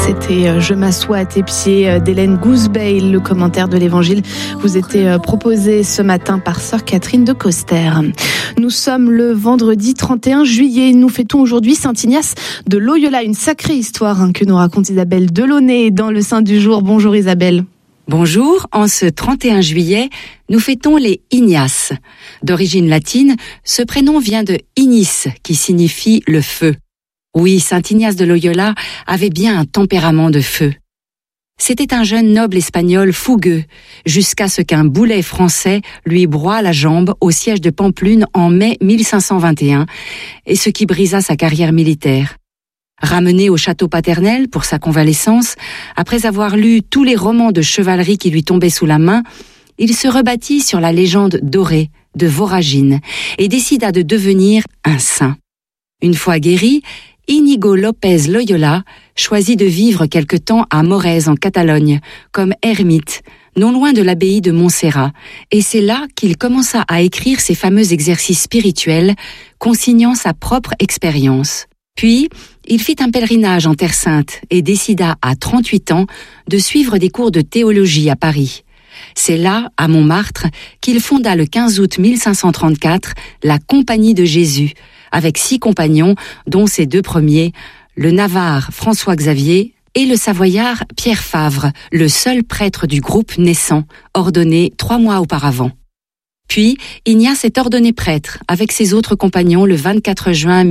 C'était « Je m'assois à tes pieds » d'Hélène Gousbeil. Le commentaire de l'Évangile vous était proposé ce matin par sœur Catherine de Coster. Nous sommes le vendredi 31 juillet. Nous fêtons aujourd'hui Saint Ignace de Loyola. Une sacrée histoire que nous raconte Isabelle Delaunay dans le Saint du jour. Bonjour Isabelle. Bonjour, en ce 31 juillet, nous fêtons les Ignaces. D'origine latine, ce prénom vient de ignis, qui signifie le feu. Oui, Saint Ignace de Loyola avait bien un tempérament de feu. C'était un jeune noble espagnol fougueux, jusqu'à ce qu'un boulet français lui broie la jambe au siège de Pampelune en mai 1521, et ce qui brisa sa carrière militaire. Ramené au château paternel pour sa convalescence, après avoir lu tous les romans de chevalerie qui lui tombaient sous la main, il se rebattit sur la légende dorée de Voragine et décida de devenir un saint. Une fois guéri, Íñigo López Loyola choisit de vivre quelque temps à Morez en Catalogne, comme ermite, non loin de l'abbaye de Montserrat, et c'est là qu'il commença à écrire ses fameux exercices spirituels, consignant sa propre expérience. Puis, il fit un pèlerinage en Terre Sainte et décida à 38 ans de suivre des cours de théologie à Paris. C'est là, à Montmartre, qu'il fonda le 15 août 1534 la Compagnie de Jésus, avec 6 compagnons, dont ses 2 premiers, le Navarre François-Xavier et le Savoyard Pierre Favre, le seul prêtre du groupe naissant, ordonné 3 mois auparavant. Puis, Ignace est ordonné prêtre avec ses autres compagnons le 24 juin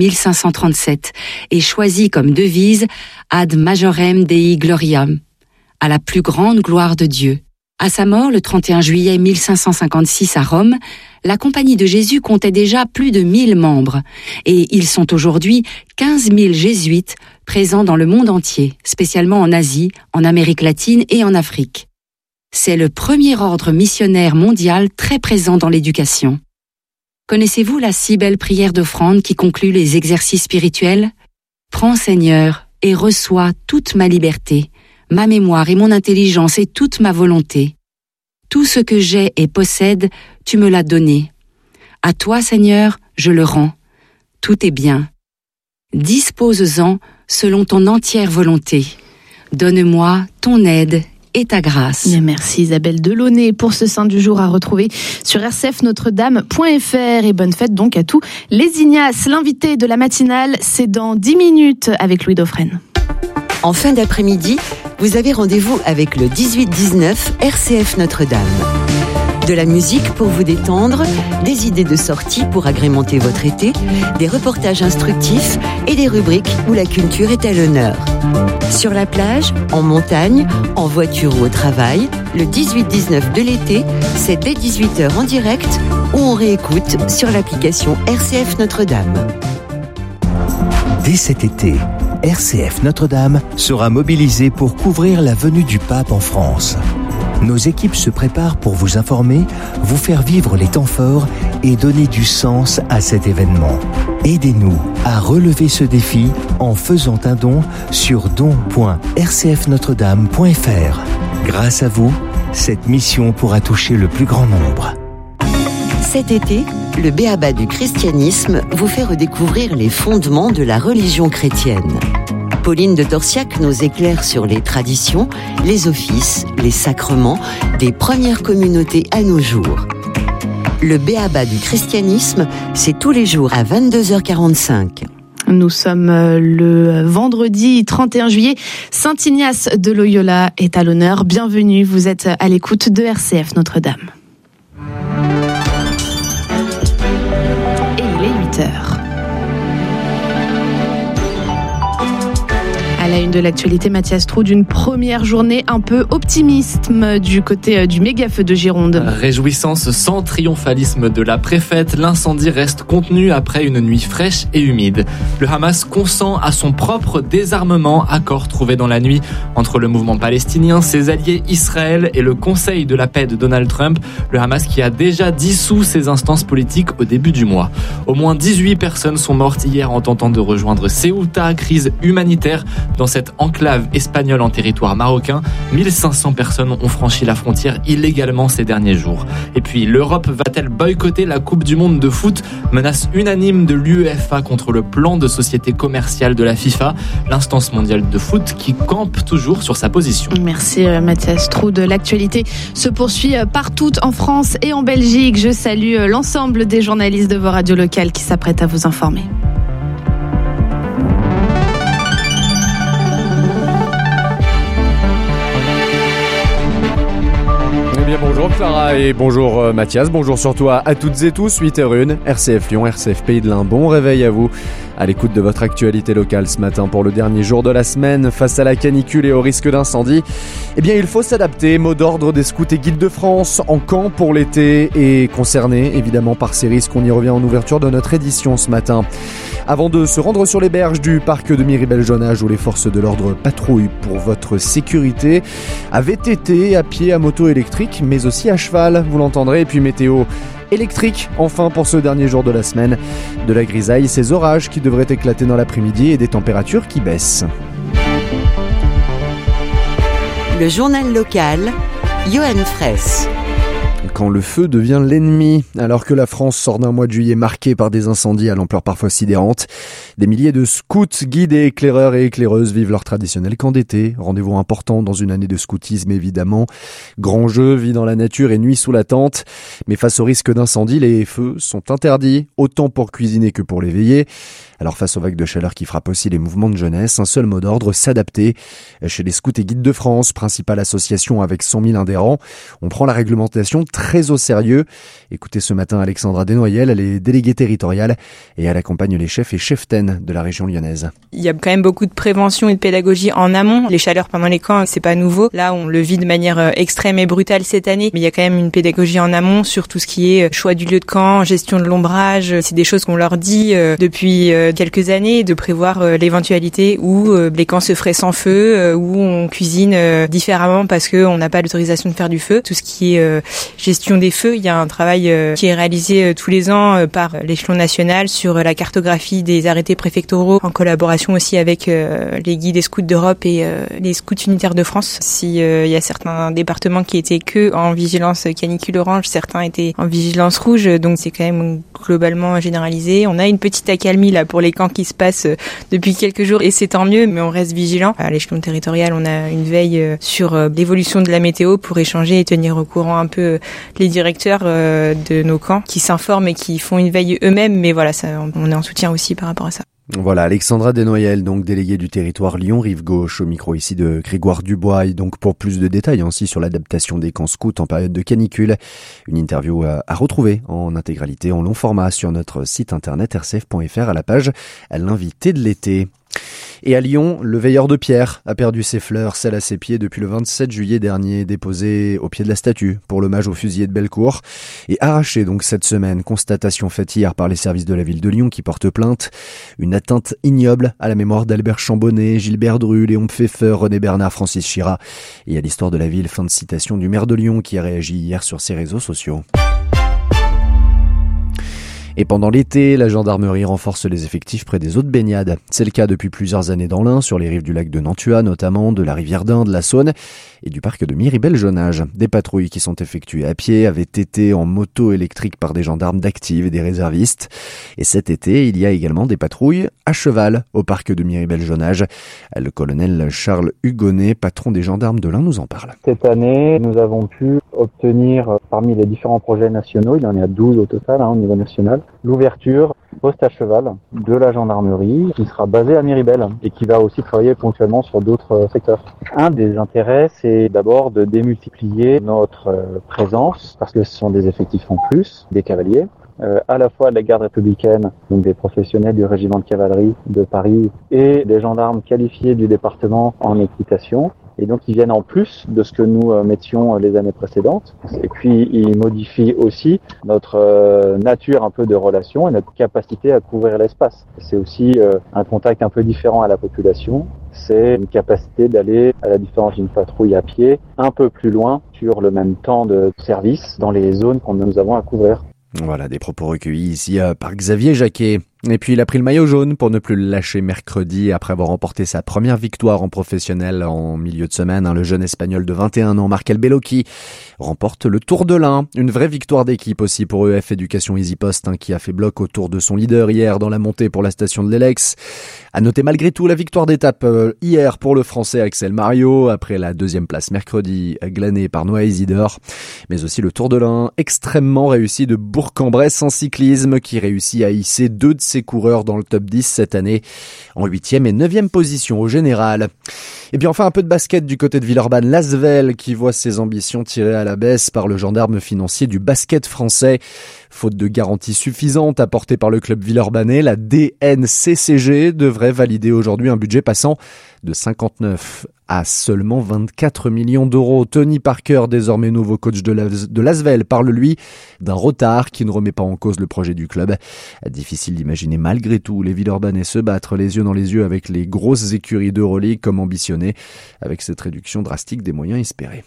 1537 et choisit comme devise « Ad majorem Dei gloriam », à la plus grande gloire de Dieu. À sa mort, le 31 juillet 1556 à Rome, la Compagnie de Jésus comptait déjà plus de 1000 membres et ils sont aujourd'hui 15 000 jésuites présents dans le monde entier, spécialement en Asie, en Amérique latine et en Afrique. C'est le premier ordre missionnaire mondial très présent dans l'éducation. Connaissez-vous la si belle prière d'offrande qui conclut les exercices spirituels ? Prends, Seigneur, et reçois toute ma liberté, ma mémoire et mon intelligence et toute ma volonté. Tout ce que j'ai et possède, tu me l'as donné. À toi, Seigneur, je le rends. Tout est bien. Dispose-en selon ton entière volonté. Donne-moi ton aide et ta grâce. Merci Isabelle Delaunay pour ce Saint du jour à retrouver sur rcfnotredame.fr et bonne fête donc à tous les Ignaces. L'invité de la matinale, c'est dans 10 minutes avec Louis Dauphren. En fin d'après-midi, vous avez rendez-vous avec le 18-19 RCF Notre-Dame. De la musique pour vous détendre, des idées de sortie pour agrémenter votre été, des reportages instructifs et des rubriques où la culture est à l'honneur. Sur la plage, en montagne, en voiture ou au travail, le 18-19 de l'été, c'est dès 18h en direct ou on réécoute sur l'application RCF Notre-Dame. Dès cet été, RCF Notre-Dame sera mobilisée pour couvrir la venue du pape en France. Nos équipes se préparent pour vous informer, vous faire vivre les temps forts et donner du sens à cet événement. Aidez-nous à relever ce défi en faisant un don sur don.rcfnotredame.fr. Grâce à vous, cette mission pourra toucher le plus grand nombre. Cet été, le B.A.B.A. du christianisme vous fait redécouvrir les fondements de la religion chrétienne. Pauline de Torsiac nous éclaire sur les traditions, les offices, les sacrements des premières communautés à nos jours. Le B.A.B.A. du christianisme, c'est tous les jours à 22h45. Nous sommes le vendredi 31 juillet. Saint Ignace de Loyola est à l'honneur. Bienvenue, vous êtes à l'écoute de RCF Notre-Dame. Et il est 8h. À la une de l'actualité, Mathias Trou, d'une première journée un peu optimiste du côté du méga-feu de Gironde. Réjouissance sans triomphalisme de la préfète, l'incendie reste contenu après une nuit fraîche et humide. Le Hamas consent à son propre désarmement, accord trouvé dans la nuit entre le mouvement palestinien, ses alliés Israël et le Conseil de la paix de Donald Trump. Le Hamas qui a déjà dissous ses instances politiques au début du mois. Au moins 18 personnes sont mortes hier en tentant de rejoindre Ceuta, crise humanitaire Dans cette enclave espagnole en territoire marocain, 1500 personnes ont franchi la frontière illégalement ces derniers jours. Et puis, l'Europe va-t-elle boycotter la Coupe du Monde de foot ? Menace unanime de l'UEFA contre le plan de société commerciale de la FIFA, l'instance mondiale de foot qui campe toujours sur sa position. Merci Mathias Trou. De l'actualité se poursuit partout en France et en Belgique. Je salue l'ensemble des journalistes de vos radios locales qui s'apprêtent à vous informer. Bonjour Clara et bonjour Mathias, bonjour surtout à toutes et tous, 8h01, RCF Lyon, RCF Pays de l'Ain, bon réveil à vous, à l'écoute de votre actualité locale ce matin pour le dernier jour de la semaine, face à la canicule et au risque d'incendie. Eh bien il faut s'adapter, mot d'ordre des scouts et guides de France en camp pour l'été et concerné évidemment par ces risques, on y revient en ouverture de notre édition ce matin. Avant de se rendre sur les berges du parc de Miribel-Jonage où les forces de l'ordre patrouillent pour votre sécurité, à VTT, à pied, à moto électrique, mais aussi à cheval, vous l'entendrez, et puis météo électrique, enfin pour ce dernier jour de la semaine. De la grisaille, ces orages qui devraient éclater dans l'après-midi et des températures qui baissent. Le journal local, Johan Fraisse. Quand le feu devient l'ennemi, alors que la France sort d'un mois de juillet marqué par des incendies à l'ampleur parfois sidérante, des milliers de scouts, guides et éclaireurs et éclaireuses vivent leur traditionnel camp d'été. Rendez-vous important dans une année de scoutisme évidemment. Grand jeu, vie dans la nature et nuit sous la tente. Mais face au risque d'incendie, les feux sont interdits, autant pour cuisiner que pour les veiller. Alors face aux vagues de chaleur qui frappent aussi les mouvements de jeunesse, un seul mot d'ordre, s'adapter. Chez les scouts et guides de France, principale association avec 100 000 adhérents, on prend la réglementation très au sérieux. Écoutez ce matin Alexandra Desnoyelles, elle est déléguée territoriale et elle accompagne les chefs et cheftaines de la région lyonnaise. Il y a quand même beaucoup de prévention et de pédagogie en amont. Les chaleurs pendant les camps, c'est pas nouveau. Là, on le vit de manière extrême et brutale cette année, mais il y a quand même une pédagogie en amont sur tout ce qui est choix du lieu de camp, gestion de l'ombrage. C'est des choses qu'on leur dit depuis quelques années, de prévoir l'éventualité où les camps se feraient sans feu, où on cuisine différemment parce que on n'a pas l'autorisation de faire du feu. Tout ce qui est gestion des feux, il y a un travail qui est réalisé tous les ans par l'échelon national sur la cartographie des arrêtés préfectoraux en collaboration aussi avec les guides et scouts d'Europe et les scouts unitaires de France. Si il y a certains départements qui étaient que en vigilance canicule orange, certains étaient en vigilance rouge, donc c'est quand même globalement généralisé. On a une petite accalmie là pour les camps qui se passent depuis quelques jours et c'est tant mieux, mais on reste vigilant. À l'échelon territorial, on a une veille sur l'évolution de la météo pour échanger et tenir au courant un peu les directeurs de nos camps qui s'informent et qui font une veille eux-mêmes, mais voilà, ça, on est en soutien aussi par rapport à ça. Voilà, Alexandra Desnoyelles, donc déléguée du territoire Lyon-Rive-Gauche, au micro ici de Grégoire Dubois. Et donc pour plus de détails aussi sur l'adaptation des camps scouts en période de canicule, une interview à retrouver en intégralité en long format sur notre site internet rcf.fr à la page « L'invité de l'été ». Et à Lyon, le veilleur de pierre a perdu ses fleurs, celles à ses pieds, depuis le 27 juillet dernier, déposées au pied de la statue pour l'hommage aux fusillés de Bellecour et arrachées donc cette semaine. Constatation faite hier par les services de la ville de Lyon qui portent plainte. Une atteinte ignoble à la mémoire d'Albert Chambonnet, Gilbert Dru, Léon Pfeffer, René Bernard, Francis Chira et à l'histoire de la ville. Fin de citation du maire de Lyon qui a réagi hier sur ses réseaux sociaux. Et pendant l'été, la gendarmerie renforce les effectifs près des eaux de baignade. C'est le cas depuis plusieurs années dans l'Ain, sur les rives du lac de Nantua notamment, de la rivière d'Ain, de la Saône et du parc de Miribel-Jonage. Des patrouilles qui sont effectuées à pied, à VTT, en moto électrique par des gendarmes d'active et des réservistes. Et cet été, il y a également des patrouilles à cheval au parc de Miribel-Jonage. Le colonel Charles Hugonnet, patron des gendarmes de l'Ain, nous en parle. Cette année, nous avons pu obtenir parmi les différents projets nationaux, il y en a 12 au total au niveau national, l'ouverture poste à cheval de la gendarmerie qui sera basée à Miribel et qui va aussi travailler ponctuellement sur d'autres secteurs. Un des intérêts, c'est d'abord de démultiplier notre présence parce que ce sont des effectifs en plus, des cavaliers, à la fois de la garde républicaine, donc des professionnels du régiment de cavalerie de Paris et des gendarmes qualifiés du département en équitation. Et donc, ils viennent en plus de ce que nous mettions les années précédentes. Et puis, ils modifient aussi notre nature un peu de relation et notre capacité à couvrir l'espace. C'est aussi un contact un peu différent à la population. C'est une capacité d'aller, à la différence d'une patrouille à pied, un peu plus loin sur le même temps de service dans les zones que nous avons à couvrir. Voilà, des propos recueillis ici par Xavier Jacquet. Et puis il a pris le maillot jaune pour ne plus le lâcher mercredi après avoir remporté sa première victoire en professionnel en milieu de semaine. Le jeune espagnol de 21 ans, Marc Albelocchi, remporte le Tour de l'Ain. Une vraie victoire d'équipe aussi pour EF Éducation EasyPost qui a fait bloc autour de son leader hier dans la montée pour la station de l'Elex. À noter malgré tout la victoire d'étape hier pour le Français Axel Mario après la deuxième place mercredi glanée par Noah Isidore. Mais aussi le Tour de l'Ain extrêmement réussi de Bourg-en-Bresse en cyclisme qui réussit à hisser deux de ses coureurs dans le top 10 cette année en 8e et 9e position au général. Et puis enfin un peu de basket du côté de Villeurbanne, l'Asvel qui voit ses ambitions tirées à la baisse par le gendarme financier du basket français. Faute de garantie suffisante apportée par le club villeurbanais, la DNCCG devrait valider aujourd'hui un budget passant de 59 à seulement 24 millions d'euros. Tony Parker, désormais nouveau coach de l'Asvel, parle lui d'un retard qui ne remet pas en cause le projet du club. Difficile d'imaginer malgré tout les Villeurbanais se battre les yeux dans les yeux avec les grosses écuries d'Euroleague comme ambitionné, avec cette réduction drastique des moyens espérés.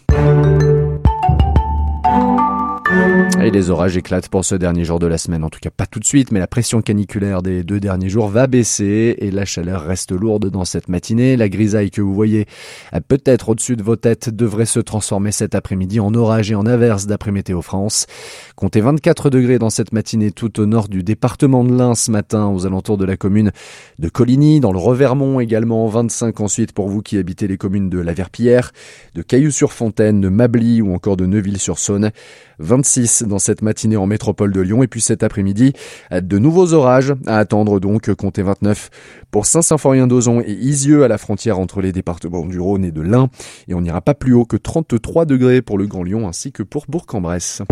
Et les orages éclatent pour ce dernier jour de la semaine, en tout cas pas tout de suite, mais la pression caniculaire des 2 derniers jours va baisser et la chaleur reste lourde dans cette matinée. La grisaille que vous voyez peut-être au-dessus de vos têtes devrait se transformer cet après-midi en orage et en averse d'après Météo France. Comptez 24 degrés dans cette matinée tout au nord du département de l'Ain ce matin, aux alentours de la commune de Coligny, dans le Revermont également, 25 ensuite pour vous qui habitez les communes de La Verpillière, de Cailloux-sur-Fontaine, de Mably ou encore de Neuville-sur-Saône. 26 dans cette matinée en métropole de Lyon et puis cet après-midi, de nouveaux orages à attendre donc, comptez 29 pour Saint-Symphorien-d'Ozon et Isieux à la frontière entre les départements du Rhône et de l'Ain et on n'ira pas plus haut que 33 degrés pour le Grand Lyon ainsi que pour Bourg-en-Bresse.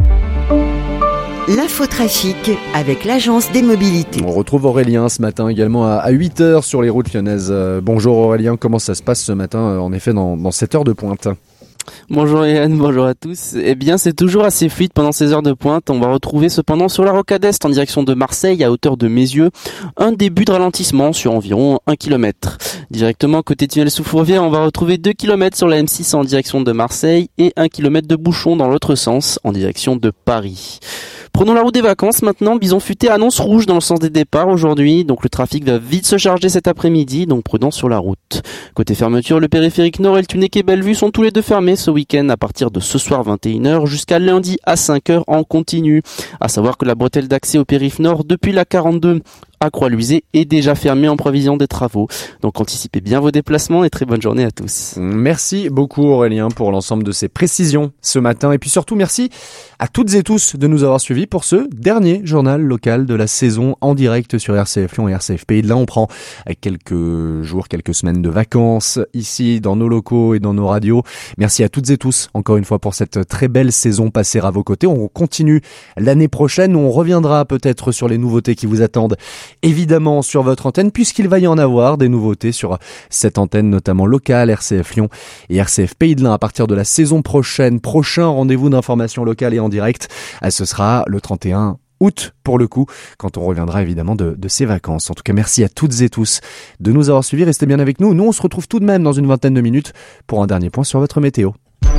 L'infotrafic avec l'agence des mobilités. On retrouve Aurélien ce matin également à 8h sur les routes lyonnaises. Bonjour Aurélien, comment ça se passe ce matin en effet dans cette heure de pointe ? Bonjour Yann, bonjour à tous. Eh bien, c'est toujours assez fluide pendant ces heures de pointe. On va retrouver cependant sur la rocade Est en direction de Marseille à hauteur de Mézieux un début de ralentissement sur environ 1 km. Directement côté tunnel sous Fourvière, on va retrouver 2 km sur la M6 en direction de Marseille et 1 km de bouchon dans l'autre sens en direction de Paris. Prenons la route des vacances maintenant. Bison Futé annonce rouge dans le sens des départs aujourd'hui, donc le trafic va vite se charger cet après-midi, donc prudent sur la route. Côté fermeture, le périphérique Nord et le Tunnec et Bellevue sont tous les deux fermés ce week-end à partir de ce soir 21h jusqu'à lundi à 5h en continu. À savoir que la bretelle d'accès au périph' Nord depuis la 42 à Croix-Luisée est déjà fermée en prévision des travaux. Donc anticipez bien vos déplacements et très bonne journée à tous. Merci beaucoup Aurélien pour l'ensemble de ces précisions ce matin et puis surtout merci à toutes et tous de nous avoir suivis pour ce dernier journal local de la saison en direct sur RCF Lyon et RCF Pays de l'Ain. On prend quelques jours, quelques semaines de vacances ici dans nos locaux et dans nos radios. Merci à toutes et tous encore une fois pour cette très belle saison passée à vos côtés. On continue l'année prochaine où on reviendra peut-être sur les nouveautés qui vous attendent évidemment sur votre antenne puisqu'il va y en avoir des nouveautés sur cette antenne notamment locale RCF Lyon et RCF Pays de l'Ain à partir de la saison prochaine. Prochain rendez-vous d'information locale et en direct, ce sera le 31 août pour le coup, quand on reviendra évidemment de ces vacances. En tout cas, merci à toutes et tous de nous avoir suivis. Restez bien avec nous. Nous, on se retrouve tout de même dans une vingtaine de minutes pour un dernier point sur votre météo.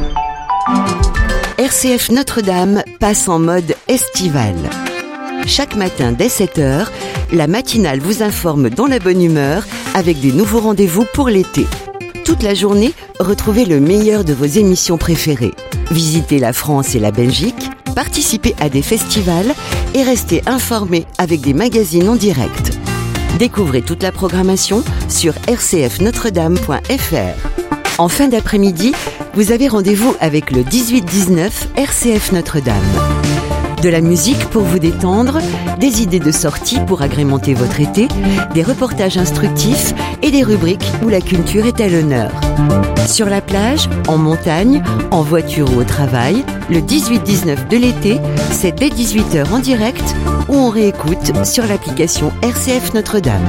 RCF Notre-Dame passe en mode estival. Chaque matin dès 7h, la matinale vous informe dans la bonne humeur avec des nouveaux rendez-vous pour l'été. Toute la journée, retrouvez le meilleur de vos émissions préférées. Visitez la France et la Belgique, participez à des festivals et restez informés avec des magazines en direct. Découvrez toute la programmation sur rcfnotredame.fr. En fin d'après-midi, vous avez rendez-vous avec le 18-19 RCF Notre-Dame. De la musique pour vous détendre, des idées de sortie pour agrémenter votre été, des reportages instructifs et des rubriques où la culture est à l'honneur. Sur la plage, en montagne, en voiture ou au travail, le 18-19 de l'été, c'est dès 18h en direct ou on réécoute sur l'application RCF Notre-Dame.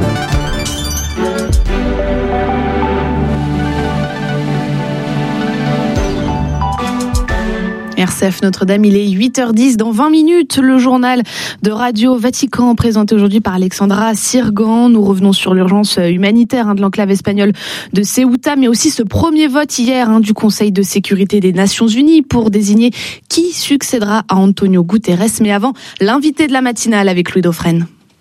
RCF Notre-Dame, il est 8h10 dans 20 minutes. Le journal de Radio Vatican présenté aujourd'hui par Alexandra Sirgan. Nous revenons sur l'urgence humanitaire de l'enclave espagnole de Ceuta, mais aussi ce premier vote hier du Conseil de sécurité des Nations Unies pour désigner qui succédera à Antonio Guterres. Mais avant, l'invité de la matinale avec Louis Dauphren.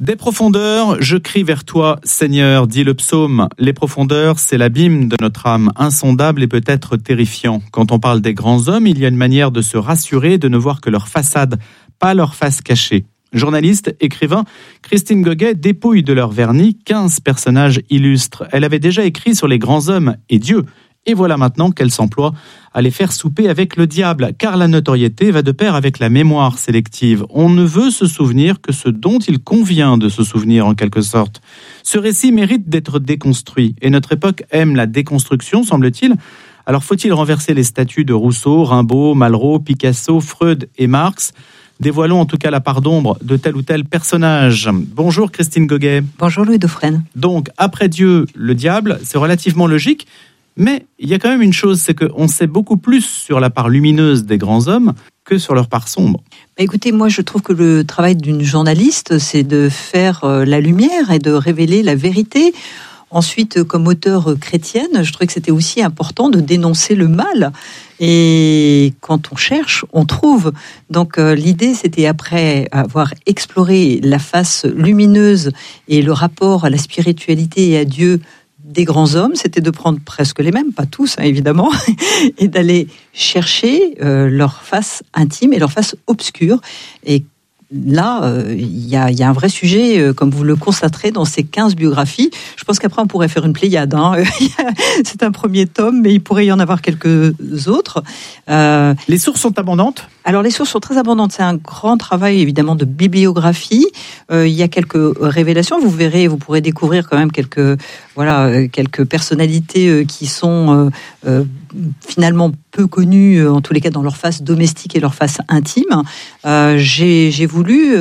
Des profondeurs, je crie vers toi, Seigneur, dit le psaume. Les profondeurs, c'est l'abîme de notre âme, insondable et peut-être terrifiant. Quand on parle des grands hommes, il y a une manière de se rassurer, de ne voir que leur façade, pas leur face cachée. Journaliste, écrivain, Christine Goguet dépouille de leur vernis 15 personnages illustres. Elle avait déjà écrit sur les grands hommes et Dieu. Et voilà maintenant qu'elle s'emploie à les faire souper avec le diable, car la notoriété va de pair avec la mémoire sélective. On ne veut se souvenir que ce dont il convient de se souvenir en quelque sorte. Ce récit mérite d'être déconstruit, et notre époque aime la déconstruction, semble-t-il. Alors faut-il renverser les statues de Rousseau, Rimbaud, Malraux, Picasso, Freud et Marx ? Dévoilons en tout cas la part d'ombre de tel ou tel personnage. Bonjour Christine Goguet. Bonjour Louis Dauphren. Donc, après Dieu, le diable, c'est relativement logique. Mais il y a quand même une chose, c'est qu'on sait beaucoup plus sur la part lumineuse des grands hommes que sur leur part sombre. Écoutez, moi je trouve que le travail d'une journaliste, c'est de faire la lumière et de révéler la vérité. Ensuite, comme auteure chrétienne, je trouvais que c'était aussi important de dénoncer le mal. Et quand on cherche, on trouve. Donc l'idée, c'était après avoir exploré la face lumineuse et le rapport à la spiritualité et à Dieu des grands hommes, c'était de prendre presque les mêmes, pas tous évidemment, et d'aller chercher leur face intime et leur face obscure. Et là, il y a un vrai sujet, comme vous le constaterez dans ces 15 biographies. Je pense qu'après, on pourrait faire une pléiade. C'est un premier tome, mais il pourrait y en avoir quelques autres. Les sources sont abondantes ? Alors, les sources sont très abondantes. C'est un grand travail, évidemment, de bibliographie. Il y a quelques révélations. Vous verrez, vous pourrez découvrir quand même quelques personnalités qui sont finalement peu connues, en tous les cas dans leur face domestique et leur face intime. J'ai voulu...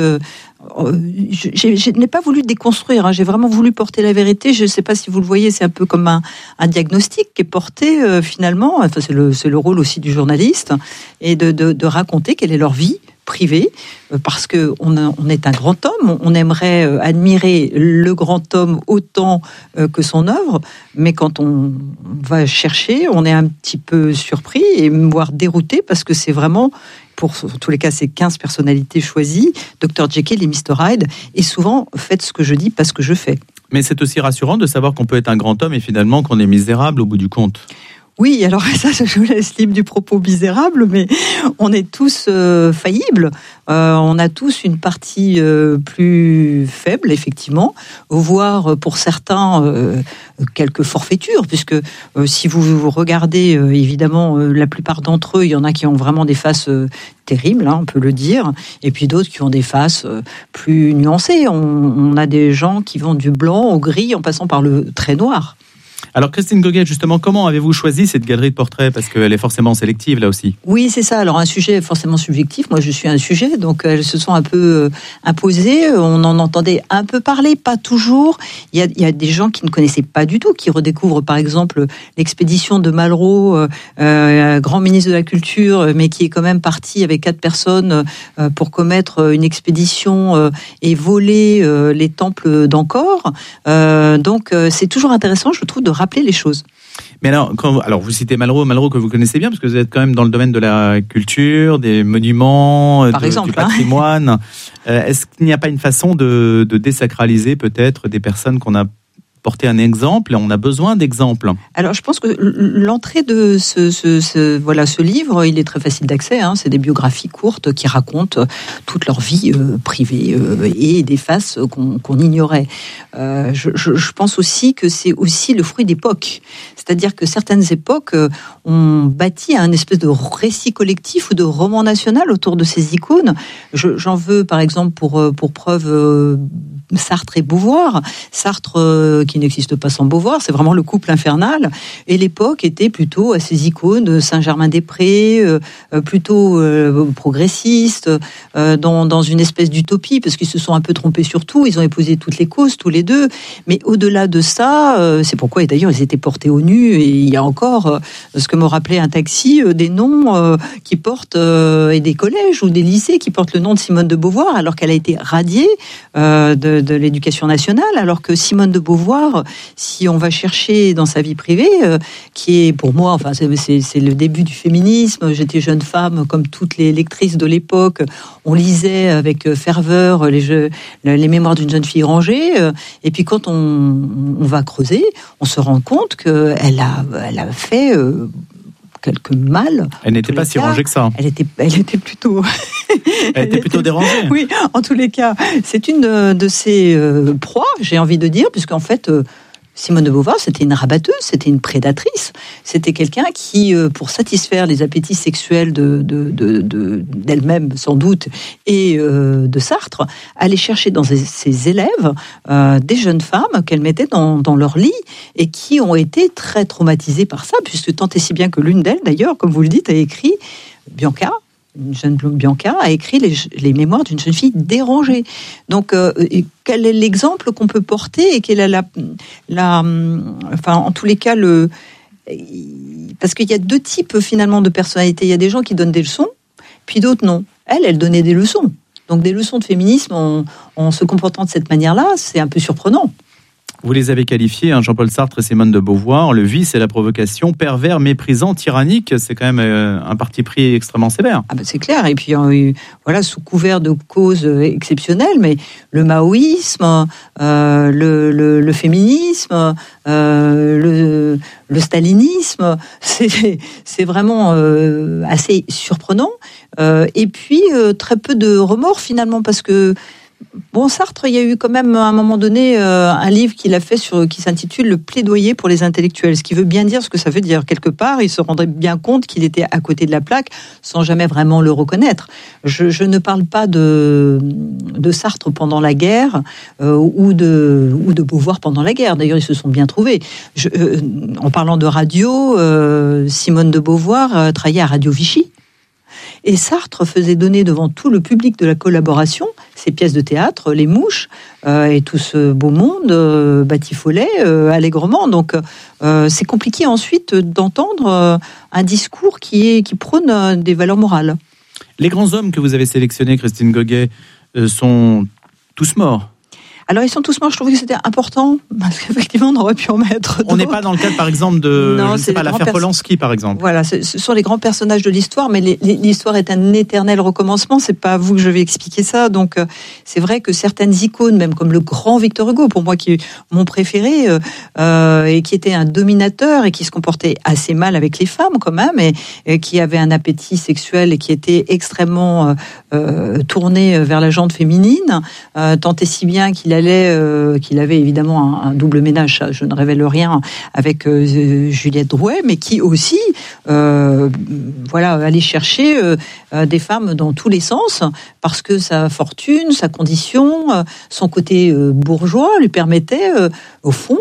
je n'ai pas voulu déconstruire, j'ai vraiment voulu porter la vérité. Je ne sais pas si vous le voyez, c'est un peu comme un diagnostic qui est porté finalement, enfin, c'est le rôle aussi du journaliste, et de raconter quelle est leur vie privée, parce qu'on est un grand homme, on aimerait admirer le grand homme autant que son œuvre, mais quand on va chercher, on est un petit peu surpris et voire dérouté, parce que c'est vraiment... Pour tous les cas, c'est 15 personnalités choisies, Dr Jekyll et Mr Hyde, et souvent, faites ce que je dis, pas ce que je fais. Mais c'est aussi rassurant de savoir qu'on peut être un grand homme et finalement qu'on est misérable au bout du compte. Oui, alors ça, je vous laisse libre du propos misérable, mais on est tous faillibles. On a tous une partie plus faible, effectivement, voire pour certains quelques forfaitures, puisque si vous regardez, évidemment, la plupart d'entre eux, il y en a qui ont vraiment des faces terribles, on peut le dire, et puis d'autres qui ont des faces plus nuancées. On a des gens qui vont du blanc au gris en passant par le très noir. Alors Christine Goguet, justement, comment avez-vous choisi cette galerie de portraits ? Parce qu'elle est forcément sélective, là aussi. Oui, c'est ça. Alors un sujet forcément subjectif. Moi, je suis un sujet, donc elles se sont un peu imposées. On en entendait un peu parler, pas toujours. Il y a des gens qui ne connaissaient pas du tout, qui redécouvrent par exemple l'expédition de Malraux, grand ministre de la Culture, mais qui est quand même parti avec 4 personnes pour commettre une expédition et voler les temples d'Angkor. Donc c'est toujours intéressant, je trouve, de rappeler les choses. Mais alors vous citez Malraux que vous connaissez bien, parce que vous êtes quand même dans le domaine de la culture, des monuments, du patrimoine. Est-ce qu'il n'y a pas une façon de désacraliser peut-être des personnes qu'on a porté un exemple, et on a besoin d'exemples. Alors, je pense que l'entrée de ce livre, il est très facile d'accès. C'est des biographies courtes qui racontent toute leur vie privée et des faces qu'on ignorait. Je pense aussi que c'est aussi le fruit d'époque. C'est-à-dire que certaines époques ont bâti un espèce de récit collectif ou de roman national autour de ces icônes. J'en veux, par exemple, pour preuve Sartre et Beauvoir. Sartre qui n'existe pas sans Beauvoir, c'est vraiment le couple infernal. Et l'époque était plutôt à ces icônes, Saint-Germain-des-Prés, plutôt progressiste, dans une espèce d'utopie, parce qu'ils se sont un peu trompés sur tout. Ils ont épousé toutes les causes, tous les deux. Mais au-delà de ça, c'est pourquoi, et d'ailleurs, ils étaient portés au nu. Et il y a encore, ce que me rappelait un taxi, des noms qui portent, et des collèges ou des lycées qui portent le nom de Simone de Beauvoir, alors qu'elle a été radiée de l'éducation nationale, alors que Simone de Beauvoir devoir, si on va chercher dans sa vie privée, qui est pour moi, enfin c'est le début du féminisme. J'étais jeune femme, comme toutes les lectrices de l'époque, on lisait avec ferveur les mémoires d'une jeune fille rangée, et puis quand on va creuser, on se rend compte qu'elle a fait quelques mal. Elle n'était pas si rangée que ça. Elle était plutôt... Elle était plutôt dérangée. Oui, en tous les cas, c'est une de ses proies, j'ai envie de dire, puisqu'en fait, Simone de Beauvoir, c'était une rabatteuse, c'était une prédatrice, c'était quelqu'un qui, pour satisfaire les appétits sexuels d'elle-même, sans doute, et de Sartre, allait chercher dans ses élèves des jeunes femmes qu'elle mettait dans leur lit et qui ont été très traumatisées par ça, puisque tant et si bien que l'une d'elles, d'ailleurs, comme vous le dites, a écrit, Bianca, une jeune Bianca, a écrit les mémoires d'une jeune fille dérangée. Donc, quel est l'exemple qu'on peut porter et quelle est enfin, en tous les cas, parce qu'il y a deux types finalement de personnalités. Il y a des gens qui donnent des leçons, puis d'autres non. Elle donnait des leçons. Donc, des leçons de féminisme en se comportant de cette manière-là, c'est un peu surprenant. Vous les avez qualifiés, Jean-Paul Sartre et Simone de Beauvoir, le vice et la provocation, pervers, méprisant, tyrannique, c'est quand même un parti pris extrêmement sévère. Ah ben c'est clair, et puis voilà, sous couvert de causes exceptionnelles, mais le maoïsme, le féminisme, le stalinisme, c'est vraiment assez surprenant, et puis très peu de remords finalement, parce que bon, Sartre, il y a eu quand même à un moment donné un livre qu'il a fait qui s'intitule Le plaidoyer pour les intellectuels, ce qui veut bien dire ce que ça veut dire. Quelque part, il se rendrait bien compte qu'il était à côté de la plaque sans jamais vraiment le reconnaître. Je ne parle pas de Sartre pendant la guerre ou de Beauvoir pendant la guerre. D'ailleurs, ils se sont bien trouvés. En parlant de radio, Simone de Beauvoir travaillait à Radio Vichy. Et Sartre faisait donner devant tout le public de la collaboration ses pièces de théâtre, Les Mouches, et tout ce beau monde batifolait allègrement. Donc c'est compliqué ensuite d'entendre un discours qui prône des valeurs morales. Les grands hommes que vous avez sélectionnés, Christine Goguet, sont tous morts. Alors, ils sont tous morts. Je trouvais que c'était important, parce qu'effectivement, on aurait pu en mettre d'autres. On n'est pas dans le cadre, par exemple, de l'affaire Polanski, par exemple. Voilà, ce sont les grands personnages de l'histoire, mais l'histoire est un éternel recommencement. C'est pas à vous que je vais expliquer ça. Donc, c'est vrai que certaines icônes, même comme le grand Victor Hugo, pour moi, qui est mon préféré, et qui était un dominateur et qui se comportait assez mal avec les femmes, quand même, et qui avait un appétit sexuel et qui était extrêmement tourné vers la gente féminine, tant et si bien qu'il avait évidemment un double ménage, ça, je ne révèle rien, avec Juliette Drouet, mais qui aussi allait chercher des femmes dans tous les sens, parce que sa fortune, sa condition, son côté bourgeois lui permettait, au fond,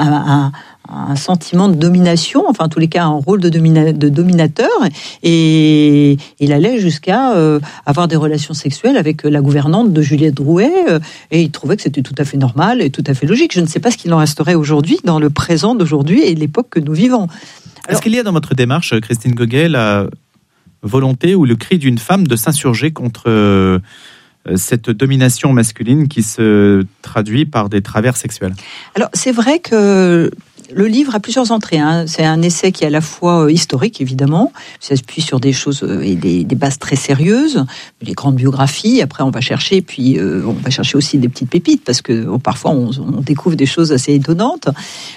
un sentiment de domination, enfin en tous les cas un rôle de dominateur, et il allait jusqu'à avoir des relations sexuelles avec la gouvernante de Juliette Drouet, et il trouvait que c'était tout à fait normal et tout à fait logique. Je ne sais pas ce qu'il en resterait aujourd'hui, dans le présent d'aujourd'hui et l'époque que nous vivons. Alors, est-ce qu'il y a dans votre démarche, Christine Goguet, la volonté ou le cri d'une femme de s'insurger contre cette domination masculine qui se traduit par des travers sexuels? Alors, c'est vrai que le livre a plusieurs entrées. C'est un essai qui est à la fois historique, évidemment, ça s'appuie sur des choses et des bases très sérieuses, les grandes biographies. Après, on va chercher, puis on va chercher aussi des petites pépites, parce que parfois on découvre des choses assez étonnantes.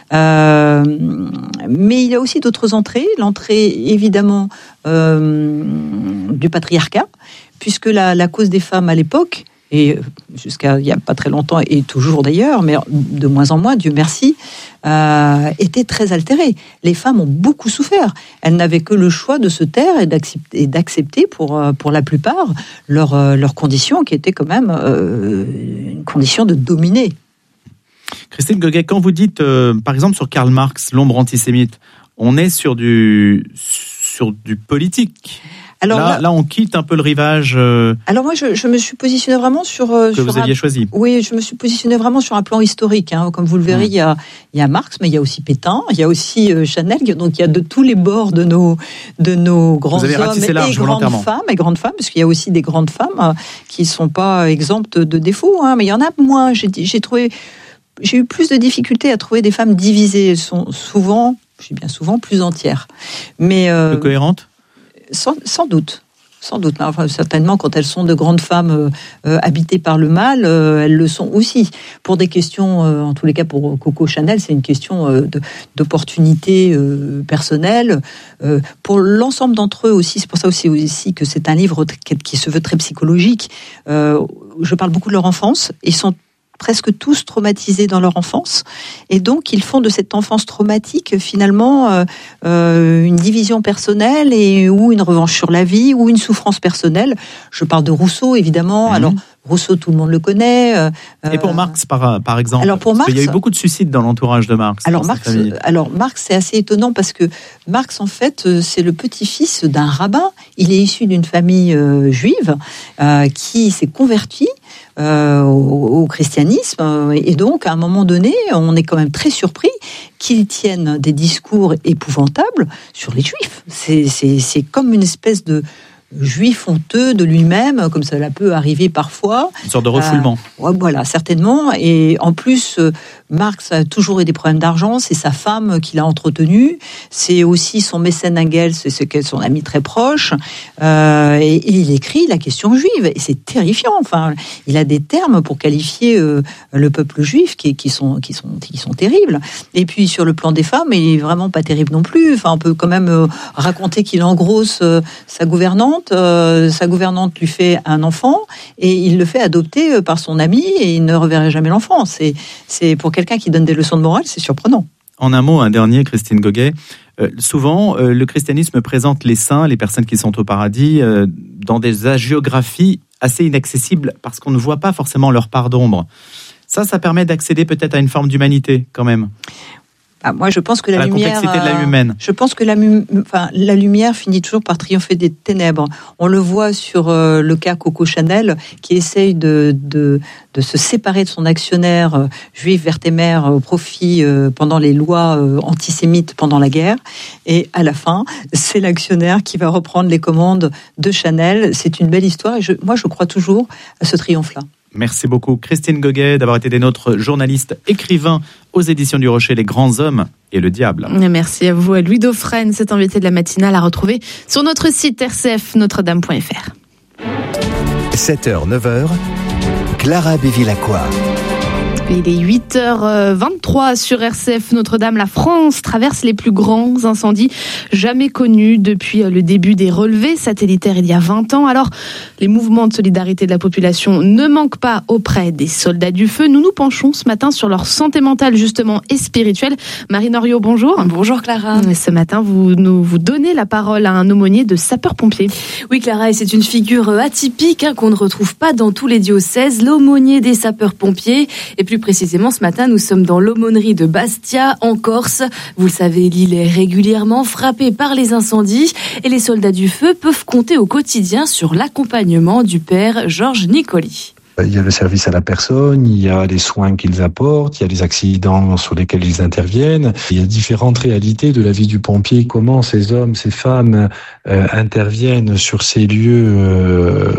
Mais il y a aussi d'autres entrées. L'entrée, évidemment, du patriarcat, puisque la cause des femmes à l'époque, et jusqu'à il n'y a pas très longtemps, et toujours d'ailleurs, mais de moins en moins, Dieu merci, était très altérée. Les femmes ont beaucoup souffert. Elles n'avaient que le choix de se taire et d'accepter pour la plupart leur condition, qui était quand même une condition de dominer. Christine Goguet, quand vous dites, par exemple, sur Karl Marx, l'ombre antisémite, on est sur du politique. Alors là, on quitte un peu le rivage. Alors moi, je me suis positionnée vraiment sur que vous aviez choisi. Oui, je me suis positionnée vraiment sur un plan historique. Comme vous le verrez, il y a Marx, mais il y a aussi Pétain, il y a aussi Chanel. Donc il y a de tous les bords de nos grands hommes et grandes femmes, parce qu'il y a aussi des grandes femmes qui sont pas exemptes de défauts. Mais il y en a moins. J'ai trouvé j'ai eu plus de difficultés à trouver des femmes divisées. Elles sont souvent, je dis bien souvent, plus entières. Mais plus cohérentes ? Sans doute. Sans doute, enfin, certainement quand elles sont de grandes femmes habitées par le mal, elles le sont aussi. Pour des questions, en tous les cas pour Coco Chanel, c'est une question d'opportunité personnelle. Pour l'ensemble d'entre eux aussi, c'est pour ça aussi que c'est un livre qui se veut très psychologique. Je parle beaucoup de leur enfance. Ils sont presque tous traumatisés dans leur enfance, et donc ils font de cette enfance traumatique finalement une division personnelle ou une revanche sur la vie ou une souffrance personnelle. Je parle de Rousseau évidemment. Alors Rousseau, tout le monde le connaît. Et pour Marx, par exemple, alors pour Marx, il y a eu beaucoup de suicides dans l'entourage de Marx. Alors Marx, c'est assez étonnant parce que Marx, en fait, c'est le petit-fils d'un rabbin. Il est issu d'une famille juive qui s'est convertie au christianisme, et donc à un moment donné, on est quand même très surpris qu'il tienne des discours épouvantables sur les juifs. C'est comme une espèce de juif honteux de lui-même, comme cela peut arriver parfois. Une sorte de refoulement. Voilà, certainement. Et en plus, Marx a toujours eu des problèmes d'argent. C'est sa femme qui l'a entretenu. C'est aussi son mécène Engels, c'est son ami très proche. Et il écrit la question juive. Et c'est terrifiant. Enfin, il a des termes pour qualifier le peuple juif qui sont terribles. Et puis sur le plan des femmes, il est vraiment pas terrible non plus. Enfin, on peut quand même raconter qu'il engrosse sa gouvernante. Sa gouvernante lui fait un enfant et il le fait adopter par son ami et il ne reverrait jamais l'enfant. C'est pour quelqu'un qui donne des leçons de morale, c'est surprenant. En un mot, un dernier, Christine Goguet. Souvent, le christianisme présente les saints, les personnes qui sont au paradis, dans des hagiographies assez inaccessibles parce qu'on ne voit pas forcément leur part d'ombre. Ça permet d'accéder peut-être à une forme d'humanité quand même. Moi, je pense que la lumière, complexité de l'âme humaine. Je pense que la lumière finit toujours par triompher des ténèbres. On le voit sur le cas Coco Chanel, qui essaye de se séparer de son actionnaire juif Wertheimer au profit pendant les lois antisémites pendant la guerre. Et à la fin, c'est l'actionnaire qui va reprendre les commandes de Chanel. C'est une belle histoire et moi, je crois toujours à ce triomphe-là. Merci beaucoup Christine Goguet d'avoir été des nôtres, journaliste, écrivain aux éditions du Rocher, Les Grands Hommes et le Diable. Merci à vous. Louis Dauphren, cet invité de la matinale à retrouver sur notre site rcfnotredame.fr. 7h, 9h, Clara Bévilacqua. Il est 8h23 sur RCF Notre-Dame. La France traverse les plus grands incendies jamais connus depuis le début des relevés satellitaires il y a 20 ans. Alors, les mouvements de solidarité de la population ne manquent pas auprès des soldats du feu. Nous nous penchons ce matin sur leur santé mentale justement et spirituelle. Marie Noriot, bonjour. Bonjour Clara. Ce matin, vous donnez la parole à un aumônier de sapeurs-pompiers. Oui Clara, et c'est une figure atypique qu'on ne retrouve pas dans tous les diocèses, l'aumônier des sapeurs-pompiers. Et plus précisément, ce matin, nous sommes dans l'aumônerie de Bastia, en Corse. Vous le savez, l'île est régulièrement frappée par les incendies et les soldats du feu peuvent compter au quotidien sur l'accompagnement du père Georges Nicoli. Il y a le service à la personne, il y a les soins qu'ils apportent, il y a les accidents sur lesquels ils interviennent. Il y a différentes réalités de la vie du pompier, comment ces hommes, ces femmes interviennent sur ces lieux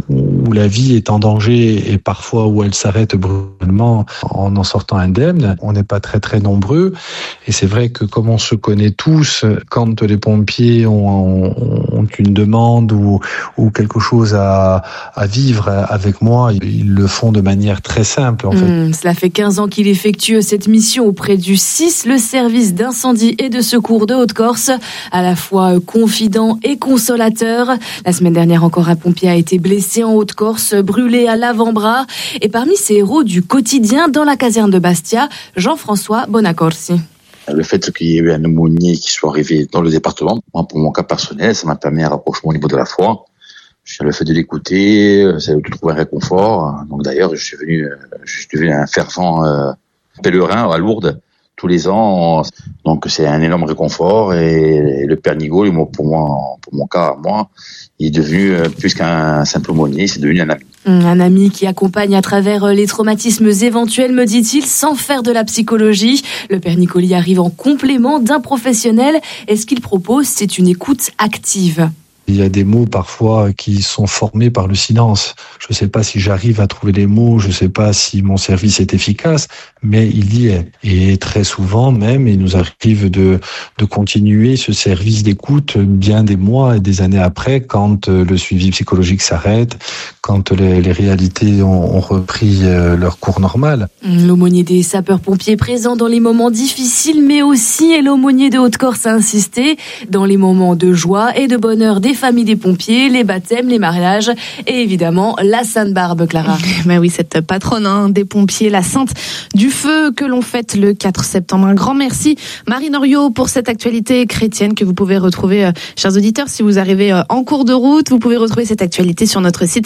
où la vie est en danger et parfois où elle s'arrête brutalement en sortant indemne. On n'est pas très très nombreux et c'est vrai que comme on se connaît tous, quand les pompiers ont une demande ou quelque chose à vivre avec moi, ils le font de manière très simple en fait. Cela fait 15 ans qu'il effectue cette mission auprès du SIS, le service d'incendie et de secours de Haute-Corse, à la fois confident et consolateur. La semaine dernière encore, un pompier a été blessé en Haute-Corse, brûlé à l'avant-bras. Et parmi ces héros du quotidien dans la caserne de Bastia, Jean-François Bonacorsi. Le fait qu'il y ait eu un aumônier qui soit arrivé dans le département, moi, pour mon cas personnel, ça m'a permis un rapprochement au niveau de la foi. Le fait de l'écouter, c'est de trouver un réconfort. Donc d'ailleurs, je suis devenu un fervent pèlerin à Lourdes tous les ans. Donc c'est un énorme réconfort et le Père Nigo, pour mon cas, il est devenu plus qu'un simple aumônier, c'est devenu un ami. Un ami qui accompagne à travers les traumatismes éventuels, me dit-il, sans faire de la psychologie. Le Père Nicoli arrive en complément d'un professionnel et ce qu'il propose, c'est une écoute active. Il y a des mots parfois qui sont formés par le silence. Je ne sais pas si j'arrive à trouver les mots, je ne sais pas si mon service est efficace, mais il y est. Et très souvent même, il nous arrive de continuer ce service d'écoute bien des mois et des années après, quand le suivi psychologique s'arrête, quand les réalités ont repris leur cours normal. L'aumônier des sapeurs-pompiers présent dans les moments difficiles, mais aussi, et l'aumônier de Haute-Corse a insisté, dans les moments de joie et de bonheur des familles des pompiers, les baptêmes, les mariages et évidemment la Sainte Barbe, Clara. Ben oui, cette patronne des pompiers, la Sainte du Feu que l'on fête le 4 septembre. Un grand merci Marie Noriot pour cette actualité chrétienne que vous pouvez retrouver, chers auditeurs, si vous arrivez en cours de route. Vous pouvez retrouver cette actualité sur notre site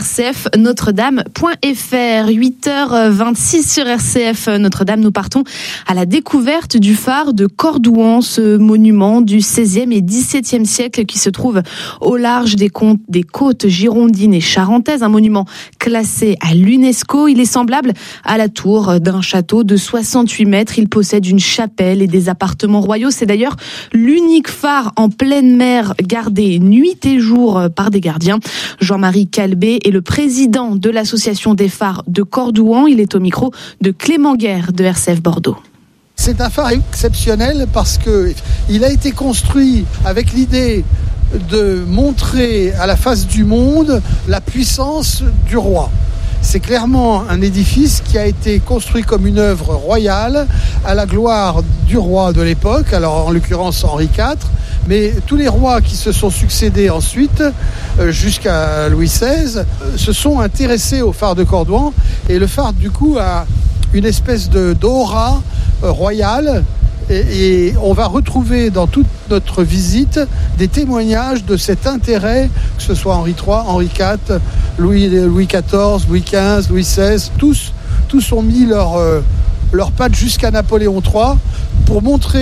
rcfnotredame.fr. 8h26 sur RCF Notre-Dame. Nous partons à la découverte du phare de Cordouan, ce monument du XVIe et XVIIe siècle qui se trouve au large des côtes girondines et charentaises. Un monument classé à l'UNESCO. Il est semblable à la tour d'un château de 68 mètres. Il possède une chapelle et des appartements royaux. C'est d'ailleurs l'unique phare en pleine mer gardé nuit et jour par des gardiens. Jean-Marie Calbé est le président de l'association des phares de Cordouan. Il est au micro de Clément Guerre de RCF Bordeaux. C'est un phare exceptionnel parce que il a été construit avec l'idée de montrer à la face du monde la puissance du roi. C'est clairement un édifice qui a été construit comme une œuvre royale à la gloire du roi de l'époque, alors en l'occurrence Henri IV, mais tous les rois qui se sont succédés ensuite, jusqu'à Louis XVI, se sont intéressés au phare de Cordouan, et le phare du coup a une espèce d'aura royale. Et on va retrouver dans toute notre visite des témoignages de cet intérêt, que ce soit Henri III, Henri IV, Louis XIV, Louis XV, Louis XVI, tous ont mis leurs pattes jusqu'à Napoléon III pour montrer